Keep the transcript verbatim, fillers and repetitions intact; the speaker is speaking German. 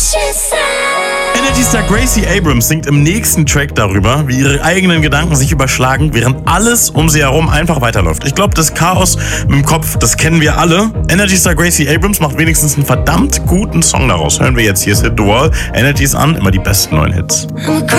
Energy Star Gracie Abrams singt im nächsten Track darüber, wie ihre eigenen Gedanken sich überschlagen, während alles um sie herum einfach weiterläuft. Ich glaube, das Chaos mit dem Kopf, das kennen wir alle. Energy Star Gracie Abrams macht wenigstens einen verdammt guten Song daraus. Hören wir jetzt, hier ist Hit the Wall. Energy ist an, immer die besten neuen Hits. I'm